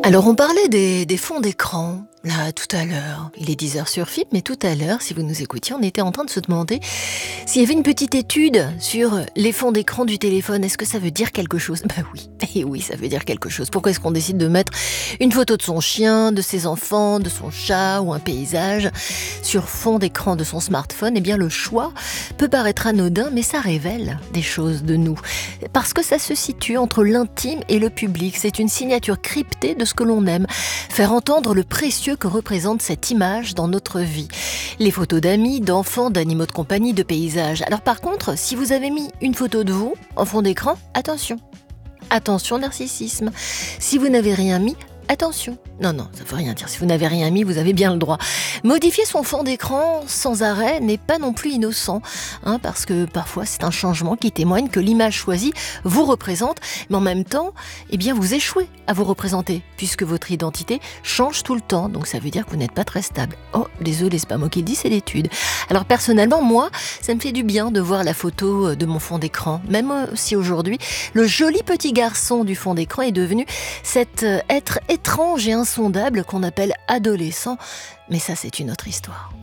Alors on parlait des fonds d'écran, là tout à l'heure. Il est 10h sur FIP, mais tout à l'heure, si vous nous écoutiez, on était en train de se demander s'il y avait une petite étude sur les fonds d'écran du téléphone. Est-ce que ça veut dire quelque chose? Bah oui, et oui, ça veut dire quelque chose. Pourquoi est-ce qu'on décide de mettre une photo de son chien, de ses enfants, de son chat ou un paysage sur fond d'écran de son smartphone? Eh bien le choix peut paraître anodin, mais ça révèle des choses de nous. Parce que ça se situe entre l'intime et le public. C'est une signature cryptée de ce que l'on aime. Faire entendre le précieux que représente cette image dans notre vie. Les photos d'amis, d'enfants, d'animaux de compagnie, de paysages. Alors par contre, si vous avez mis une photo de vous en fond d'écran, attention. Attention narcissisme. Si vous n'avez rien mis, attention. Non, ça ne veut rien dire. Si vous n'avez rien mis, vous avez bien le droit. Modifier son fond d'écran sans arrêt n'est pas non plus innocent, parce que parfois c'est un changement qui témoigne que l'image choisie vous représente, mais en même temps, vous échouez à vous représenter, puisque votre identité change tout le temps, donc ça veut dire que vous n'êtes pas très stable. Oh, désolé, c'est pas moi qui le dis, c'est l'étude. Alors personnellement, moi, ça me fait du bien de voir la photo de mon fond d'écran, même si aujourd'hui, le joli petit garçon du fond d'écran est devenu cet être étrange et insondable qu'on appelle adolescent, mais ça c'est une autre histoire.